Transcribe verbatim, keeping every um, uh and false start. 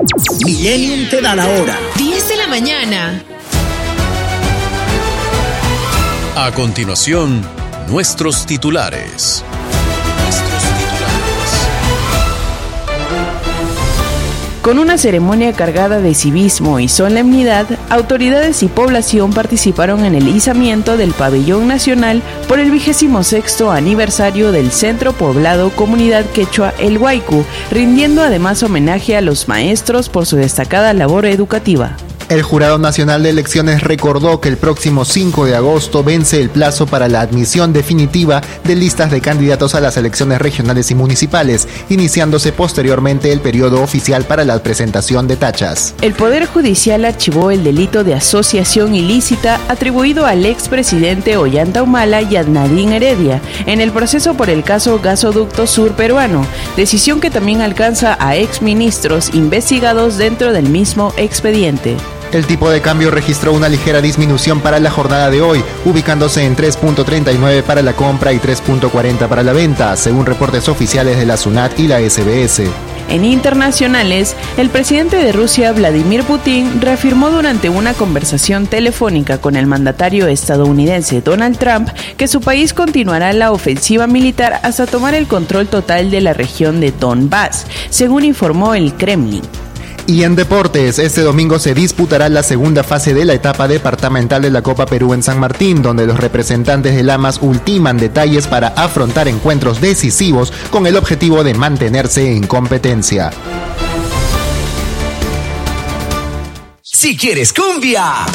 Millennium te da la hora. diez de la mañana. A continuación, nuestros titulares. Nuestros titulares. Con una ceremonia cargada de civismo y solemnidad, autoridades y población participaron en el izamiento del pabellón nacional por el vigésimo sexto aniversario del Centro Poblado Comunidad Quechua El Huaycu, rindiendo además homenaje a los maestros por su destacada labor educativa. El Jurado Nacional de Elecciones recordó que el próximo cinco de agosto vence el plazo para la admisión definitiva de listas de candidatos a las elecciones regionales y municipales, iniciándose posteriormente el periodo oficial para la presentación de tachas. El Poder Judicial archivó el delito de asociación ilícita atribuido al expresidente Ollanta Humala y a Nadine Heredia en el proceso por el caso Gasoducto Sur Peruano, decisión que también alcanza a exministros investigados dentro del mismo expediente. El tipo de cambio registró una ligera disminución para la jornada de hoy, ubicándose en tres punto treinta y nueve para la compra y tres punto cuarenta para la venta, según reportes oficiales de la SUNAT y la S B S. En internacionales, el presidente de Rusia, Vladimir Putin, reafirmó durante una conversación telefónica con el mandatario estadounidense Donald Trump que su país continuará la ofensiva militar hasta tomar el control total de la región de Donbass, según informó el Kremlin. Y en deportes, este domingo se disputará la segunda fase de la etapa departamental de la Copa Perú en San Martín, donde los representantes de Lamas ultiman detalles para afrontar encuentros decisivos con el objetivo de mantenerse en competencia. Si quieres cumbia,